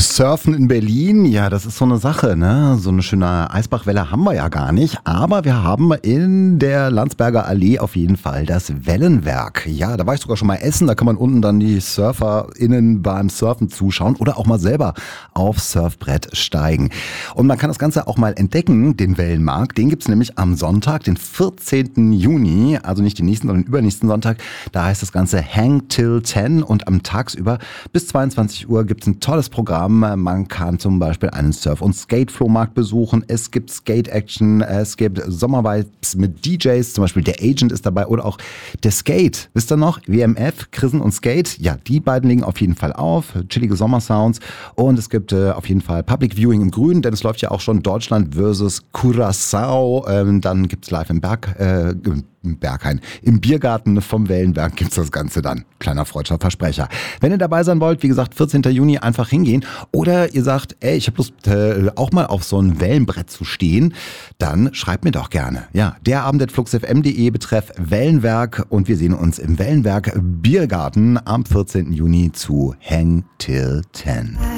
Surfen in Berlin, ja, das ist so eine Sache, ne? So eine schöne Eisbachwelle haben wir ja gar nicht, aber wir haben in der Landsberger Allee auf jeden Fall das Wellenwerk. Ja, da war ich sogar schon mal essen, da kann man unten dann die SurferInnen beim Surfen zuschauen oder auch mal selber aufs Surfbrett steigen. Und man kann das Ganze auch mal entdecken, den Wellenmarkt, den gibt's nämlich am Sonntag, den 14. Juni, also nicht den nächsten, sondern den übernächsten Sonntag. Da heißt das Ganze Hang Till 10 und am tagsüber bis 22 Uhr gibt's ein tolles Programm. Man kann zum Beispiel einen Surf- und Skate-Flohmarkt besuchen. Es gibt Skate-Action, es gibt Sommervibes mit DJs, zum Beispiel der Agent ist dabei oder auch der Skate. Wisst ihr noch? WMF, Chrisen und Skate. Ja, die beiden legen auf jeden Fall auf. Chillige Sommersounds. Und es gibt auf jeden Fall Public Viewing im Grünen, denn es läuft ja auch schon Deutschland versus Curaçao. Dann gibt's live im Berghain. Im Biergarten vom Wellenberg gibt's das Ganze dann. Kleiner freudscher Versprecher. Wenn ihr dabei sein wollt, wie gesagt, 14. Juni einfach hingehen. Oder ihr sagt, ey, ich habe Lust auch mal auf so ein Wellenbrett zu stehen, dann schreibt mir doch gerne. Ja, der Abend@fluxfm.de betreff Wellenwerk und wir sehen uns im Wellenwerk Biergarten am 14. Juni zu Hang Till 10.